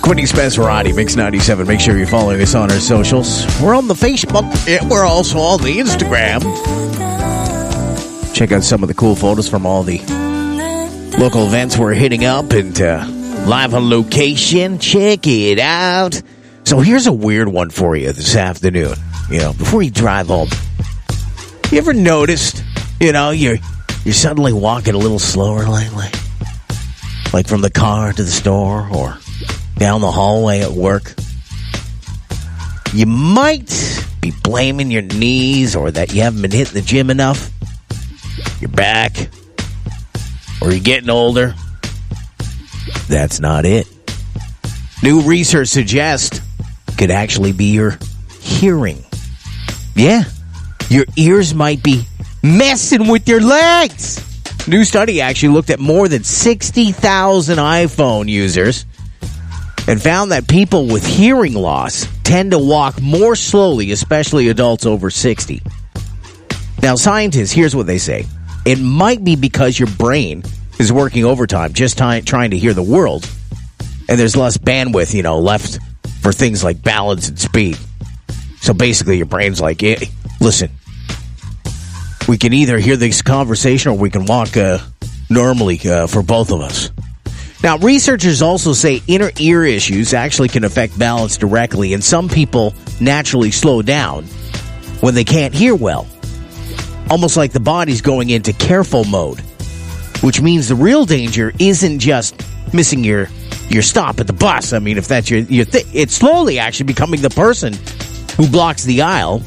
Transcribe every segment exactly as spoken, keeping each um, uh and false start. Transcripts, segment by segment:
Quinny's Best Variety, Mix ninety-seven. Make sure you're following us on our socials. We're on the Facebook. And we're also on the Instagram. Check out some of the cool photos from all the local events we're hitting up and uh, live on location. Check it out. So here's a weird one for you this afternoon. You know, before you drive home. You ever noticed, you know, you're, you're suddenly walking a little slower lately? Like from the car to the store or down the hallway at work. You might be blaming your knees or that you haven't been hitting the gym enough. Your back. Or you're getting older. That's not it. New research suggests it could actually be your hearing. Yeah. Your ears might be messing with your legs. New study actually looked at more than sixty thousand iPhone users and found that people with hearing loss tend to walk more slowly, especially adults over sixty. Now, scientists, here's what they say. It might be because your brain is working overtime just ty- trying to hear the world, and there's less bandwidth, you know, left for things like balance and speed. So basically, your brain's like, hey, listen, we can either hear this conversation or we can walk uh, normally uh, for both of us. Now, researchers also say inner ear issues actually can affect balance directly, and some people naturally slow down when they can't hear well. Almost like the body's going into careful mode, which means the real danger isn't just missing your your stop at the bus. I mean, if that's your, your thing, it's slowly actually becoming the person who blocks the aisle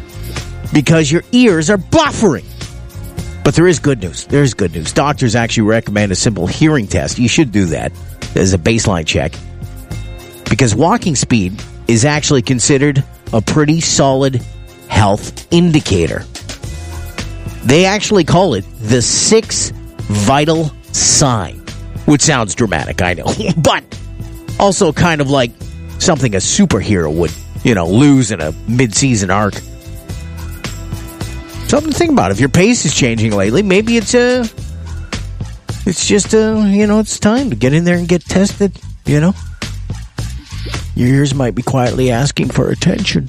because your ears are buffering. But there is good news. There is good news. Doctors actually recommend a simple hearing test. You should do that as a baseline check, because walking speed is actually considered a pretty solid health indicator. They actually call it the sixth vital sign, which sounds dramatic, I know, but also kind of like something a superhero would, you know, lose in a mid-season arc. Something to think about. If your pace is changing lately, maybe it's uh, it's just uh, you know, it's time to get in there and get tested. You know, your ears might be quietly asking for attention.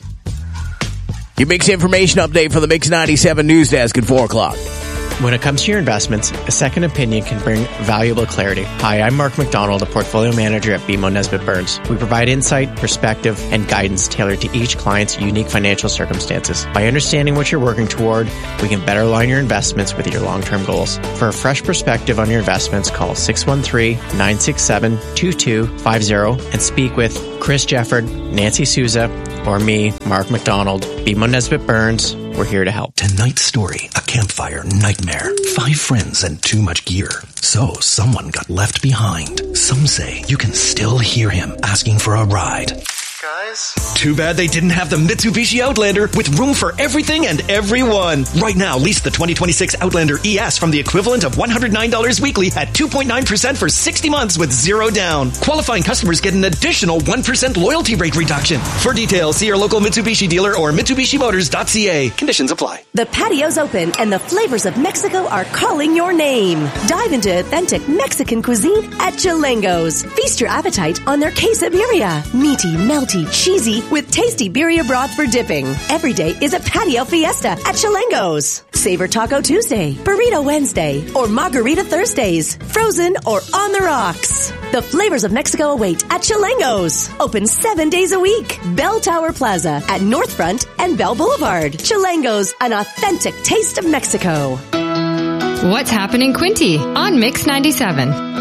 Your Mix Information Update for the Mix ninety-seven News Desk at four o'clock. When it comes to your investments, a second opinion can bring valuable clarity. Hi, I'm Mark McDonald, a portfolio manager at B M O Nesbitt Burns. We provide insight, perspective, and guidance tailored to each client's unique financial circumstances. By understanding what you're working toward, we can better align your investments with your long-term goals. For a fresh perspective on your investments, call six one three, nine six seven, two two five zero and speak with Chris Jefford, Nancy Souza, or me, Mark McDonald. B M O Nesbitt Burns. We're here to help. Tonight's story, a campfire nightmare. Five friends and too much gear. So someone got left behind. Some say you can still hear him asking for a ride. Guys? Too bad they didn't have the Mitsubishi Outlander with room for everything and everyone. Right now, lease the twenty twenty-six Outlander E S from the equivalent of one hundred nine dollars weekly at two point nine percent for sixty months with zero down. Qualifying customers get an additional one percent loyalty rate reduction. For details, see your local Mitsubishi dealer or Mitsubishi Motors dot c a. Conditions apply. The patio's open and the flavors of Mexico are calling your name. Dive into authentic Mexican cuisine at Chilango's. Feast your appetite on their quesadilla. Meaty, melty, cheesy, with tasty birria broth for dipping. Every day is a patio fiesta at Chilango's. Savor Taco Tuesday, Burrito Wednesday, or Margarita Thursdays. Frozen or on the rocks. The flavors of Mexico await at Chilango's. Open seven days a week. Bell Tower Plaza at Northfront and Bell Boulevard. Chilango's, an authentic taste of Mexico. What's happening, Quinty? On Mix ninety-seven.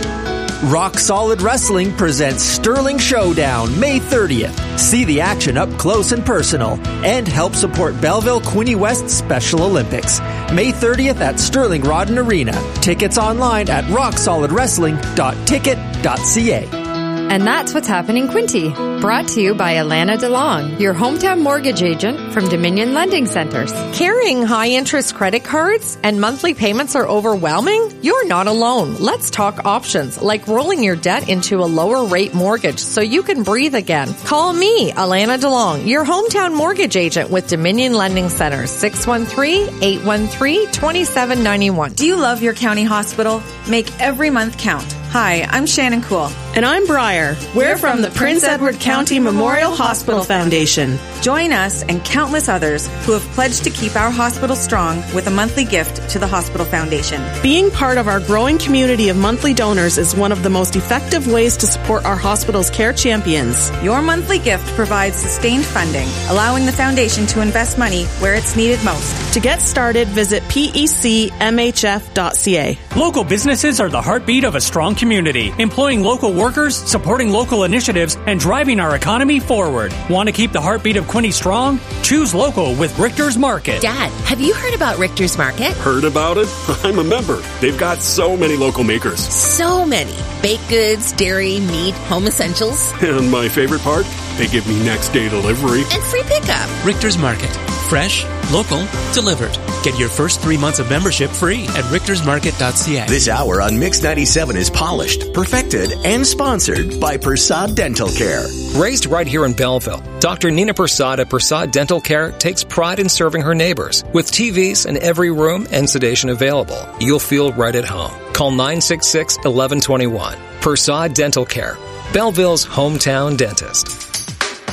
Rock Solid Wrestling presents Sterling Showdown May thirtieth. See the action up close and personal and help support Belleville Quinte West Special Olympics. May thirtieth at Sterling Rodden Arena. Tickets online at rock solid wrestling dot ticket dot c a. And that's what's happening, Quinty. Brought to you by Alana DeLong, your hometown mortgage agent from Dominion Lending Centers. Carrying high-interest credit cards and monthly payments are overwhelming? You're not alone. Let's talk options, like rolling your debt into a lower-rate mortgage so you can breathe again. Call me, Alana DeLong, your hometown mortgage agent with Dominion Lending Centers, six one three, eight one three, two seven nine one. Do you love your county hospital? Make every month count. Hi, I'm Shannon Cool. And I'm Briar. We're from the Prince Edward County Memorial Hospital Foundation. Join us and countless others who have pledged to keep our hospital strong with a monthly gift to the Hospital Foundation. Being part of our growing community of monthly donors is one of the most effective ways to support our hospital's care champions. Your monthly gift provides sustained funding, allowing the foundation to invest money where it's needed most. To get started, visit P E C M H F dot C A. Local businesses are the heartbeat of a strong community, employing local workers, supporting local initiatives, and driving our economy forward. Want to keep the heartbeat of Quincy strong? Choose local with Richter's Market. Dad, have you heard about Richter's Market? Heard about it? I'm a member. They've got so many local makers. So many. Baked goods, dairy, meat, home essentials. And my favorite part? They give me next day delivery. And free pickup. Richter's Market. Fresh, local, delivered. Get your first three months of membership free at richters market dot c a. This hour on Mix ninety-seven is polished, perfected, and sponsored by Persad Dental Care. Raised right here in Belleville, Doctor Nina Persad at Persad Dental Care takes pride in serving her neighbors. With T Vs in every room and sedation available, you'll feel right at home. Call nine six six, one one two one. Persad Dental Care, Belleville's hometown dentist.